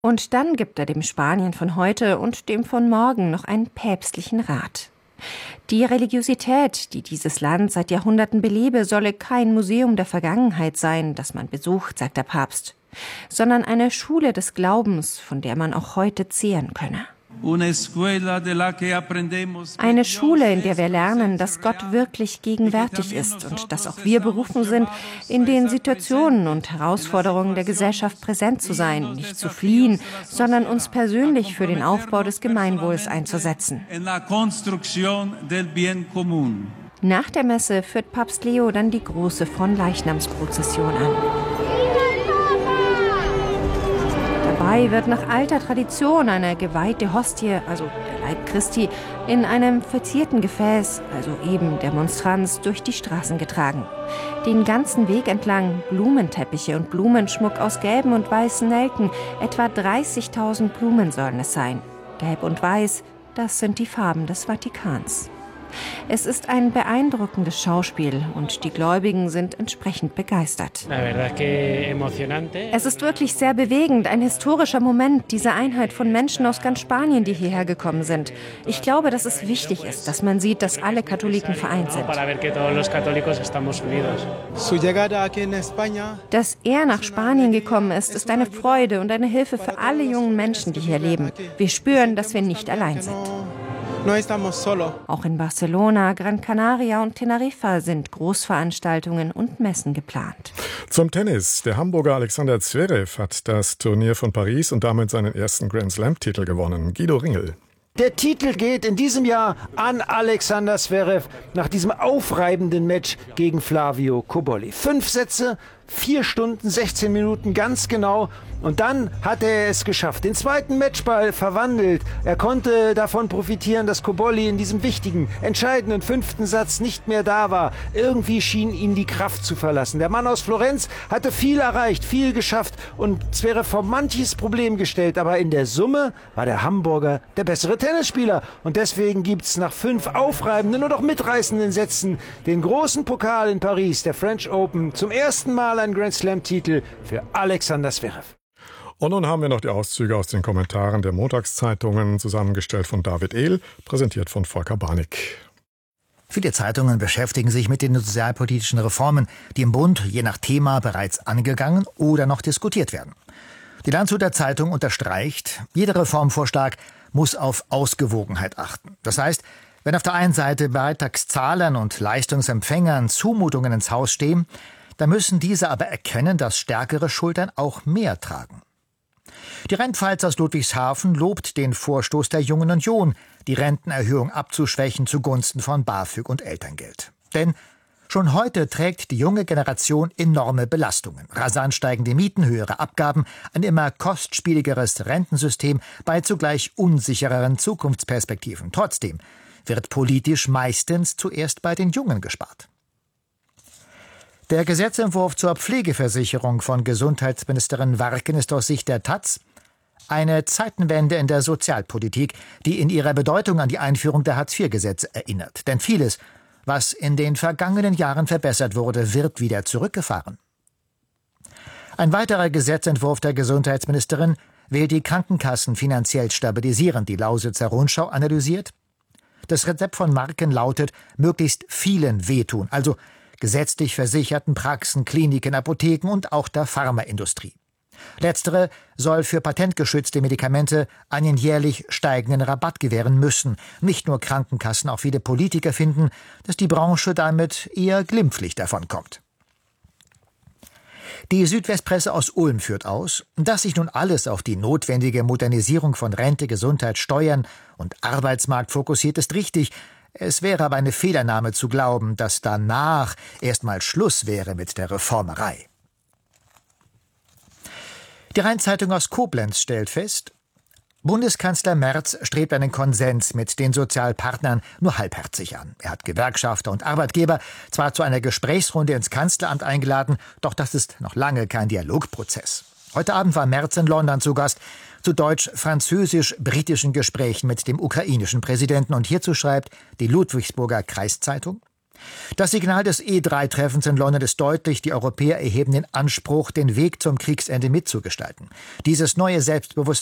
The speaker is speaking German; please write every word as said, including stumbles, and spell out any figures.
Und dann gibt er dem Spanien von heute und dem von morgen noch einen päpstlichen Rat. Die Religiosität, die dieses Land seit Jahrhunderten belebe, solle kein Museum der Vergangenheit sein, das man besucht, sagt der Papst, sondern eine Schule des Glaubens, von der man auch heute zehren könne. Eine Schule, in der wir lernen, dass Gott wirklich gegenwärtig ist und dass auch wir berufen sind, in den Situationen und Herausforderungen der Gesellschaft präsent zu sein, nicht zu fliehen, sondern uns persönlich für den Aufbau des Gemeinwohls einzusetzen. Nach der Messe führt Papst Leo dann die große Fronleichnamsprozession an. Dabei wird nach alter Tradition eine geweihte Hostie, also der Leib Christi, in einem verzierten Gefäß, also eben der Monstranz, durch die Straßen getragen. Den ganzen Weg entlang Blumenteppiche und Blumenschmuck aus gelben und weißen Nelken. Etwa dreißigtausend Blumen sollen es sein. Gelb und Weiß, das sind die Farben des Vatikans. Es ist ein beeindruckendes Schauspiel und die Gläubigen sind entsprechend begeistert. Es ist wirklich sehr bewegend, ein historischer Moment, diese Einheit von Menschen aus ganz Spanien, die hierher gekommen sind. Ich glaube, dass es wichtig ist, dass man sieht, dass alle Katholiken vereint sind. Dass er nach Spanien gekommen ist, ist eine Freude und eine Hilfe für alle jungen Menschen, die hier leben. Wir spüren, dass wir nicht allein sind. Auch in Barcelona, Gran Canaria und Teneriffa sind Großveranstaltungen und Messen geplant. Zum Tennis. Der Hamburger Alexander Zverev hat das Turnier von Paris und damit seinen ersten Grand-Slam-Titel gewonnen. Guido Ringel. Der Titel geht in diesem Jahr an Alexander Zverev nach diesem aufreibenden Match gegen Flavio Cobolli. Fünf Sätze, vier Stunden, sechzehn Minuten ganz genau. Und dann hat er es geschafft. Den zweiten Matchball verwandelt. Er konnte davon profitieren, dass Cobolli in diesem wichtigen, entscheidenden fünften Satz nicht mehr da war. Irgendwie schien ihn die Kraft zu verlassen. Der Mann aus Florenz hatte viel erreicht, viel geschafft und Zverev vor manches Problem gestellt. Aber in der Summe war der Hamburger der bessere Tennisspieler. Und deswegen gibt's nach fünf aufreibenden und auch mitreißenden Sätzen den großen Pokal in Paris, der French Open, zum ersten Mal ein Grand-Slam-Titel für Alexander Zverev. Und nun haben wir noch die Auszüge aus den Kommentaren der Montagszeitungen, zusammengestellt von David Ehl, präsentiert von Volker Barnick. Viele Zeitungen beschäftigen sich mit den sozialpolitischen Reformen, die im Bund je nach Thema bereits angegangen oder noch diskutiert werden. Die Landshuter Zeitung unterstreicht, jeder Reformvorschlag muss auf Ausgewogenheit achten. Das heißt, wenn auf der einen Seite Beitragszahlern und Leistungsempfängern Zumutungen ins Haus stehen, dann müssen diese aber erkennen, dass stärkere Schultern auch mehr tragen. Die Rheinpfalz aus Ludwigshafen lobt den Vorstoß der Jungen Union, die Rentenerhöhung abzuschwächen zugunsten von BAföG und Elterngeld. Denn schon heute trägt die junge Generation enorme Belastungen. Rasant steigende Mieten, höhere Abgaben, ein immer kostspieligeres Rentensystem bei zugleich unsichereren Zukunftsperspektiven. Trotzdem wird politisch meistens zuerst bei den Jungen gespart. Der Gesetzentwurf zur Pflegeversicherung von Gesundheitsministerin Warken ist aus Sicht der Taz eine Zeitenwende in der Sozialpolitik, die in ihrer Bedeutung an die Einführung der Hartz vier Gesetze erinnert. Denn vieles, was in den vergangenen Jahren verbessert wurde, wird wieder zurückgefahren. Ein weiterer Gesetzentwurf der Gesundheitsministerin will die Krankenkassen finanziell stabilisieren, die Lausitzer Rundschau analysiert. Das Rezept von Warken lautet, möglichst vielen wehtun, also gesetzlich versicherten Praxen, Kliniken, Apotheken und auch der Pharmaindustrie. Letztere soll für patentgeschützte Medikamente einen jährlich steigenden Rabatt gewähren müssen. Nicht nur Krankenkassen, auch viele Politiker finden, dass die Branche damit eher glimpflich davonkommt. Die Südwestpresse aus Ulm führt aus, dass sich nun alles auf die notwendige Modernisierung von Rente, Gesundheit, Steuern und Arbeitsmarkt fokussiert, ist richtig. Es wäre aber eine Fehlannahme zu glauben, dass danach erstmal Schluss wäre mit der Reformerei. Die Rheinzeitung aus Koblenz stellt fest, Bundeskanzler Merz strebt einen Konsens mit den Sozialpartnern nur halbherzig an. Er hat Gewerkschafter und Arbeitgeber zwar zu einer Gesprächsrunde ins Kanzleramt eingeladen, doch das ist noch lange kein Dialogprozess. Heute Abend war Merz in London zu Gast zu deutsch-französisch-britischen Gesprächen mit dem ukrainischen Präsidenten. Und hierzu schreibt die Ludwigsburger Kreiszeitung: Das Signal des E drei Treffens in London ist deutlich, die Europäer erheben den Anspruch, den Weg zum Kriegsende mitzugestalten. Dieses neue Selbstbewusstsein